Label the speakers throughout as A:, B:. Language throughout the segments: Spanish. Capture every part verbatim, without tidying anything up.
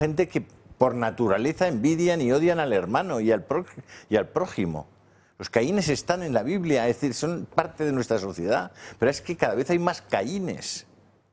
A: Gente que por naturaleza envidian y odian al hermano y al, pró y al prójimo. Los Caínes están en la Biblia, es decir, son parte de nuestra sociedad, pero es que cada vez hay más Caínes.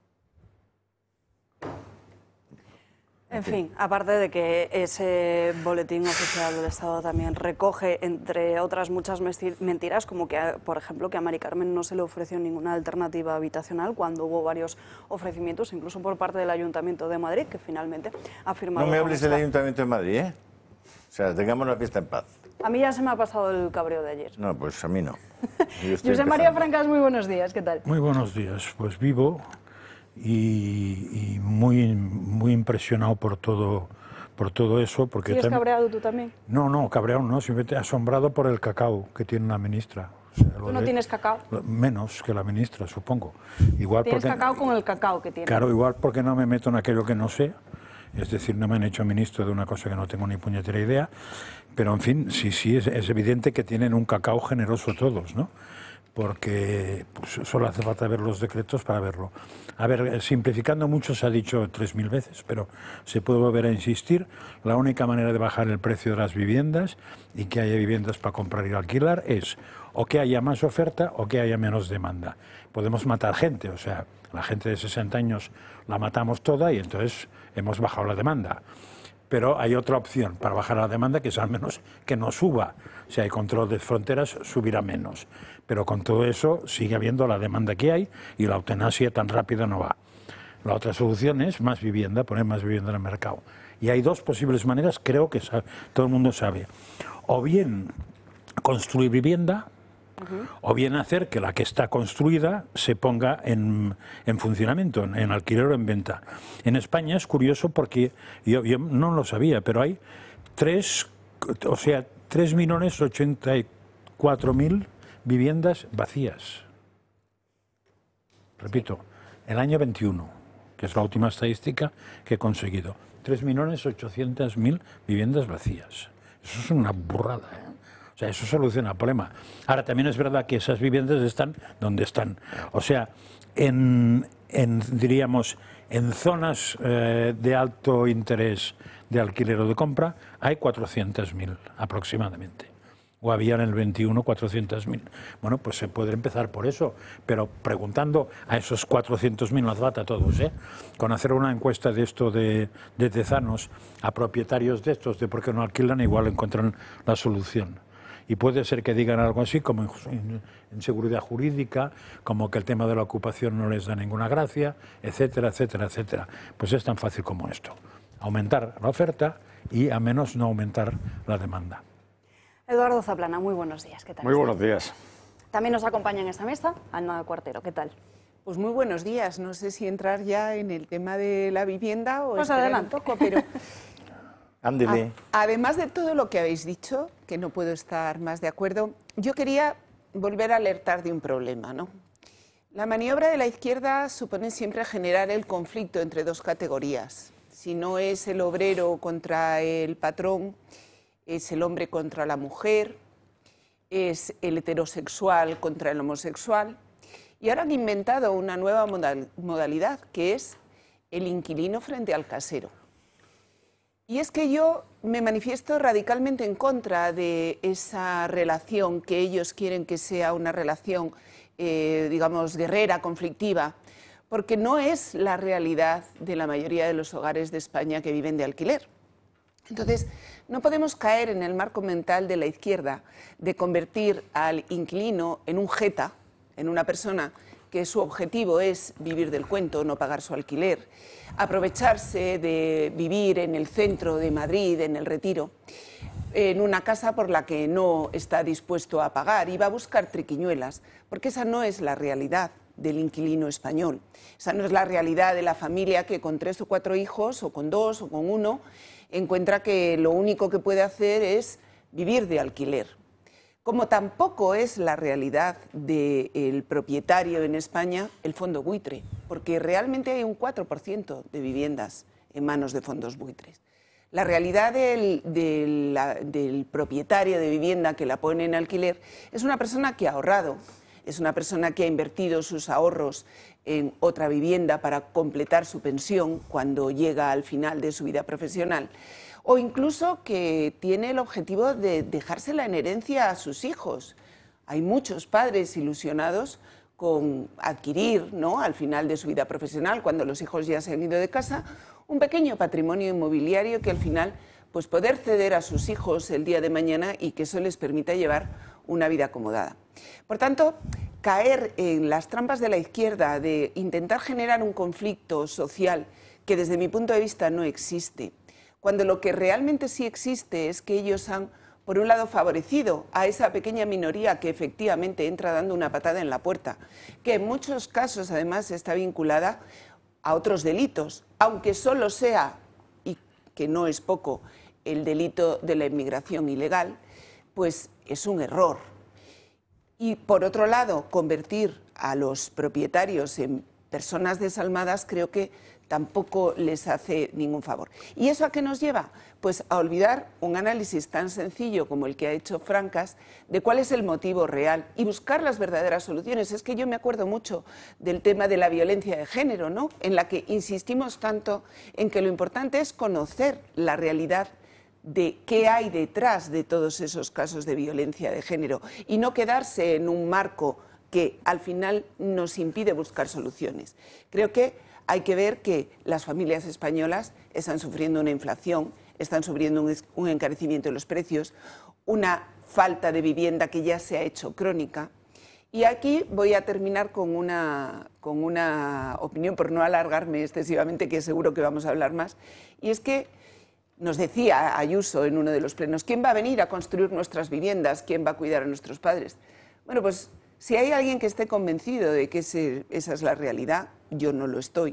B: En fin, aparte de que ese boletín oficial del Estado también recoge, entre otras muchas mentiras, como que, por ejemplo, que a Mari Carmen no se le ofreció ninguna alternativa habitacional cuando hubo varios ofrecimientos, incluso por parte del Ayuntamiento de Madrid, que finalmente ha firmado...
A: No me hables del Ayuntamiento de Madrid, ¿eh? O sea, tengamos la fiesta en paz.
B: A mí ya se me ha pasado el cabreo de ayer.
A: No, pues a mí no.
B: José María Francas, muy buenos días, ¿qué tal?
C: Muy buenos días, pues vivo... Y, y muy, muy impresionado por todo, por todo eso. Porque
B: ¿Sigues cabreado tú también?
C: No, no, cabreado no, simplemente asombrado por el cacao que tiene la ministra. O sea,
B: ¿Tú no
C: de,
B: tienes cacao?
C: Menos que la ministra, supongo. Igual
B: ¿Tienes
C: porque,
B: cacao con el cacao que tiene?
C: Claro, igual porque no me meto en aquello que no sé. Es decir, no me han hecho ministro de una cosa que no tengo ni puñetera idea. Pero, en fin, sí, sí, es, es evidente que tienen un cacao generoso todos, ¿no? Porque pues, solo hace falta ver los decretos para verlo. A ver, simplificando mucho, se ha dicho tres mil veces, pero se puede volver a insistir. La única manera de bajar el precio de las viviendas y que haya viviendas para comprar y alquilar es o que haya más oferta o que haya menos demanda. Podemos matar gente, o sea, la gente de sesenta años la matamos toda y entonces hemos bajado la demanda. Pero hay otra opción para bajar la demanda, que es al menos que no suba. Si hay control de fronteras, subirá menos. Pero con todo eso sigue habiendo la demanda que hay y la eutanasia tan rápida no va. La otra solución es más vivienda, poner más vivienda en el mercado. Y hay dos posibles maneras, creo que sabe, todo el mundo sabe. O bien construir vivienda, Uh-huh. o bien hacer que la que está construida se ponga en, en funcionamiento, en, en alquiler o en venta. En España es curioso porque yo, yo no lo sabía, pero hay tres, o sea, tres millones ochenta y cuatro mil viviendas vacías. Repito, el año veintiuno, que es la última estadística que he conseguido. tres millones ochocientas mil viviendas vacías. Eso es una burrada, ¿eh? O sea, eso soluciona el problema. Ahora, también es verdad que esas viviendas están donde están. O sea, en, en diríamos, en zonas eh, de alto interés de alquiler o de compra, hay cuatrocientas mil aproximadamente. O había en el veintiuno cuatrocientas mil. Bueno, pues se puede empezar por eso, pero preguntando a esos cuatrocientos mil, nos bata a todos, ¿eh? Con hacer una encuesta de esto de, de Tezanos a propietarios de estos, de por qué no alquilan, igual encuentran la solución. Y puede ser que digan algo así como en, en seguridad jurídica, como que el tema de la ocupación no les da ninguna gracia, etcétera, etcétera, etcétera. Pues es tan fácil como esto. Aumentar la oferta y a menos no aumentar la demanda.
B: Eduardo Zaplana, muy buenos días. ¿Qué tal?
D: Muy buenos días.
B: También nos acompaña en esta mesa Ana Cuartero. ¿Qué tal?
E: Pues muy buenos días. No sé si entrar ya en el tema de la vivienda o
B: pues
E: esperar
B: adelante.
E: un poco, pero...
A: Ándele.
E: Además de todo lo que habéis dicho, que no puedo estar más de acuerdo, yo quería volver a alertar de un problema, ¿no? La maniobra de la izquierda supone siempre generar el conflicto entre dos categorías. Si no es el obrero contra el patrón, es el hombre contra la mujer, es el heterosexual contra el homosexual. Y ahora han inventado una nueva modal- modalidad, que es el inquilino frente al casero. Y es que yo me manifiesto radicalmente en contra de esa relación que ellos quieren que sea una relación, eh, digamos, guerrera, conflictiva, porque no es la realidad de la mayoría de los hogares de España que viven de alquiler. Entonces, no podemos caer en el marco mental de la izquierda de convertir al inquilino en un jeta, en una persona que su objetivo es vivir del cuento, no pagar su alquiler, aprovecharse de vivir en el centro de Madrid, en el Retiro, en una casa por la que no está dispuesto a pagar y va a buscar triquiñuelas, porque esa no es la realidad del inquilino español. Esa no es la realidad de la familia que con tres o cuatro hijos, o con dos, o con uno, encuentra que lo único que puede hacer es vivir de alquiler. Como tampoco es la realidad del propietario en España, el fondo buitre, porque realmente hay un cuatro por ciento de viviendas en manos de fondos buitres. La realidad del, del, del propietario de vivienda que la pone en alquiler es una persona que ha ahorrado. es una persona que ha invertido sus ahorros en otra vivienda para completar su pensión cuando llega al final de su vida profesional, o incluso que tiene el objetivo de dejársela en herencia a sus hijos. Hay muchos padres ilusionados con adquirir, ¿no?, al final de su vida profesional, cuando los hijos ya se han ido de casa, un pequeño patrimonio inmobiliario que al final pues poder ceder a sus hijos el día de mañana y que eso les permita llevar una vida acomodada. Por tanto, caer en las trampas de la izquierda de intentar generar un conflicto social que desde mi punto de vista no existe, cuando lo que realmente sí existe es que ellos han, por un lado, favorecido a esa pequeña minoría que efectivamente entra dando una patada en la puerta, que en muchos casos además está vinculada a otros delitos, aunque solo sea, y que no es poco, el delito de la inmigración ilegal, pues es un error. Y por otro lado, convertir a los propietarios en personas desalmadas creo que tampoco les hace ningún favor. ¿Y eso a qué nos lleva? Pues a olvidar un análisis tan sencillo como el que ha hecho Francas de cuál es el motivo real y buscar las verdaderas soluciones. Es que yo me acuerdo mucho del tema de la violencia de género, ¿no?, en la que insistimos tanto en que lo importante es conocer la realidad de qué hay detrás de todos esos casos de violencia de género y no quedarse en un marco que al final nos impide buscar soluciones. Creo que hay que ver que las familias españolas están sufriendo una inflación, están sufriendo un, un encarecimiento de los precios, una falta de vivienda que ya se ha hecho crónica. Y aquí voy a terminar con una, con una opinión, por no alargarme excesivamente, que seguro que vamos a hablar más, y es que nos decía Ayuso en uno de los plenos, ¿quién va a venir a construir nuestras viviendas? ¿Quién va a cuidar a nuestros padres? Bueno, pues si hay alguien que esté convencido de que ese, esa es la realidad, yo no lo estoy,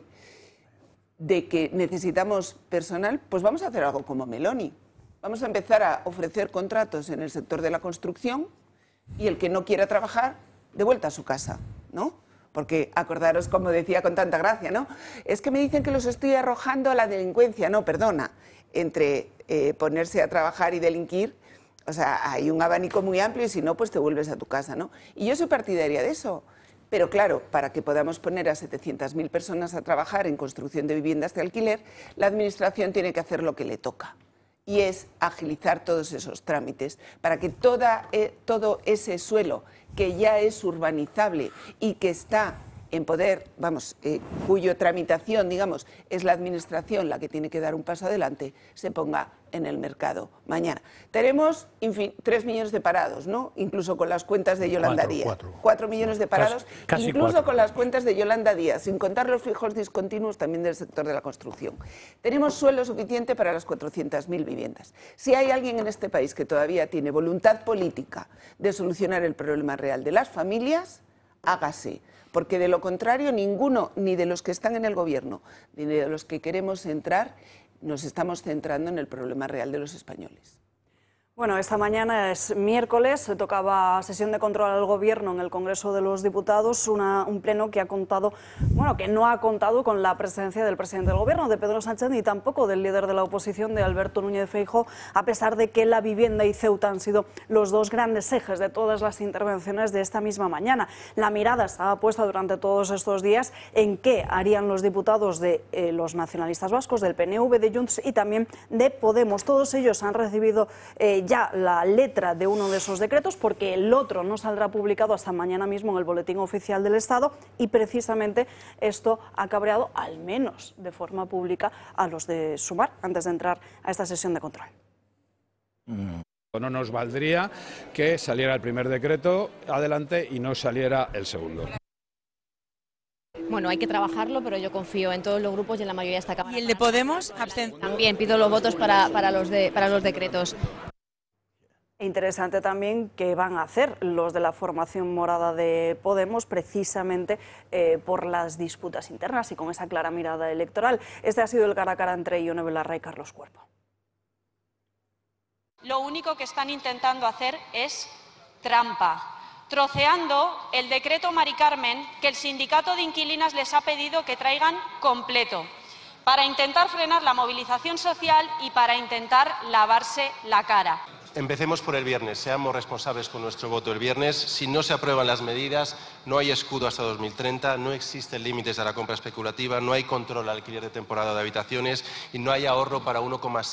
E: de que necesitamos personal, pues vamos a hacer algo como Meloni. Vamos a empezar a ofrecer contratos en el sector de la construcción y el que no quiera trabajar, de vuelta a su casa, ¿no? Porque acordaros, como decía con tanta gracia, ¿no? Es que me dicen que los estoy arrojando a la delincuencia. No, perdona, entre eh, ponerse a trabajar y delinquir, o sea, hay un abanico muy amplio y si no, pues te vuelves a tu casa, ¿no? Y yo soy partidaria de eso. Pero claro, para que podamos poner a setecientas mil personas a trabajar en construcción de viviendas de alquiler, la Administración tiene que hacer lo que le toca. Y es agilizar todos esos trámites para que toda, eh, todo ese suelo que ya es urbanizable y que está en poder, vamos, eh, cuyo tramitación, digamos, es la Administración la que tiene que dar un paso adelante, se ponga en el mercado mañana. Tenemos tres millones de parados, ¿no? Incluso con las cuentas de Yolanda
C: Cuatro,
E: Díaz.
C: cuatro.
E: Cuatro millones de parados,
C: Casi- casi
E: incluso
C: cuatro.
E: con las cuentas de Yolanda Díaz, sin contar los fijos discontinuos también del sector de la construcción. Tenemos suelo suficiente para las cuatrocientas mil viviendas. Si hay alguien en este país que todavía tiene voluntad política de solucionar el problema real de las familias, hágase. Porque de lo contrario, ninguno, ni de los que están en el gobierno, ni de los que queremos entrar, nos estamos centrando en el problema real de los españoles.
B: Bueno, esta mañana es miércoles, se tocaba sesión de control al Gobierno en el Congreso de los Diputados, una, un pleno que ha contado, bueno, que no ha contado con la presencia del presidente del Gobierno, de Pedro Sánchez, ni tampoco del líder de la oposición, de Alberto Núñez Feijóo, a pesar de que la vivienda y Ceuta han sido los dos grandes ejes de todas las intervenciones de esta misma mañana. La mirada estaba puesta durante todos estos días en qué harían los diputados de eh, los nacionalistas vascos, del P N V, de Junts y también de Podemos. Todos ellos han recibido eh, ya la letra de uno de esos decretos, porque el otro no saldrá publicado hasta mañana mismo en el Boletín Oficial del Estado, y precisamente esto ha cabreado, al menos de forma pública, a los de Sumar antes de entrar a esta sesión de control.
D: No nos valdría que saliera el primer decreto adelante y no saliera el segundo.
F: Bueno, hay que trabajarlo, pero yo confío en todos los grupos y en la mayoría de esta Cámara.
G: ¿Y el de Podemos? Abstención.
F: También pido los votos para, para, los, de, para los decretos.
B: Interesante también qué van a hacer los de la formación morada de Podemos, precisamente eh, por las disputas internas y con esa clara mirada electoral. Este ha sido el cara a cara entre Ione Belarra y Carlos Cuerpo.
H: Lo único que están intentando hacer es trampa, troceando el decreto Mari Carmen que el sindicato de inquilinas les ha pedido que traigan completo, para intentar frenar la movilización social y para intentar lavarse la cara.
G: Empecemos por el viernes, seamos responsables con nuestro voto el viernes. Si no se aprueban las medidas, no hay escudo hasta dos mil treinta, no existen límites a la compra especulativa, no hay control al alquiler de temporada de habitaciones y no hay ahorro para uno coma seis